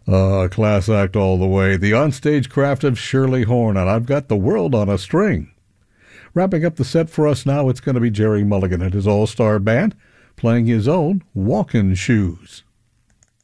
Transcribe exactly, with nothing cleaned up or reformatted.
Uh, class act all the way. The onstage craft of Shirley Horn, and I've got the world on a string. Wrapping up the set for us now, it's going to be Jerry Mulligan and his all-star band playing his own Walkin' Shoes.